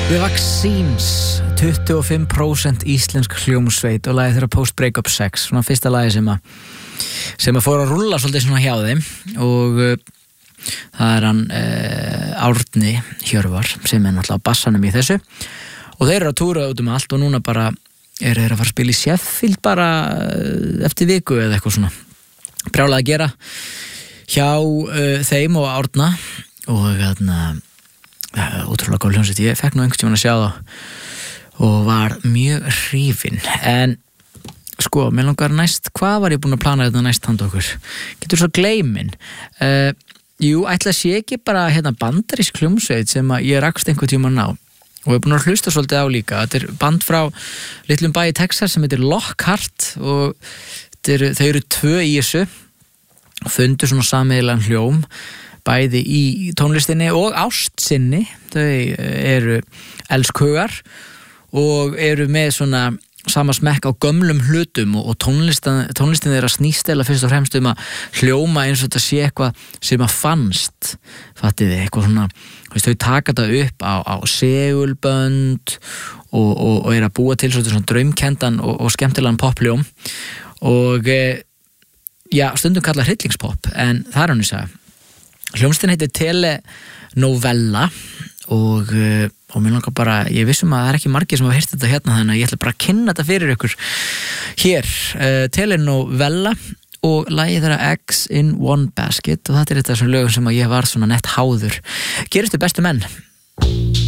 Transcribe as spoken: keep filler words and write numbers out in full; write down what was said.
The Vaccines, tuttugu og fimm prósent íslensk hljómsveit og lagið þeirra Post Breakup sex, svona fyrsta lagið sem að sem að fór að rúlla svolítið svona hjá þeim og uh, það er hann uh, Árni Hjörvar sem er náttúrulega á bassanum í þessu og þeir eru að túra út um allt og núna bara er þeir að fara að spila í Sheffield bara uh, eftir viku eða eitthvað svona brjálað að gera hjá uh, þeim og Árna og þarna uh, ótrúlega góð hljómsveit, ég fekk nú einhvern tímann að sjá það og var mjög hrifinn en sko, mér langar næst, hvað var ég búin að plana þetta næst handa okkur? Getur svo gleymin uh, jú, ætla að sé ekki bara hérna bandarísk hljómsveit sem að ég rakst einhvern tímann á og ég er búin að hlusta svolítið á líka þetta er band frá litlum bæ í Texas sem heitir Lockhart og er, þau eru tvö í þessu og fundu svona sameiginlegan hljóm bæði í tónlistinni og ástsinni þau eru elskhugar og eru með svona sama smekk á gömlum hlutum og, og tónlistin, tónlistin þeirra snýst eða fyrst og fremst um að hljóma eins og þetta sé eitthvað sem að fannst fattiði, eitthvað svona veist, þau taka þetta upp á, á segulbönd og, og, og er að búa til svona draumkendan og, og skemmtilegan popljóm og já, stundum kalla hryllingspop en það er hann í sag hljómsveitin heitir Telenovela og og mér langar bara, ég vissum að það er ekki margir sem hafa heyrt þetta hérna, þannig að ég ætla bara að kynna þetta fyrir ykkur hér, uh, Telenovela og lagið þeirra Eggs in One Basket og þetta er þetta sem lögum sem að ég var svona nett háður. Gerist þið bestu menn?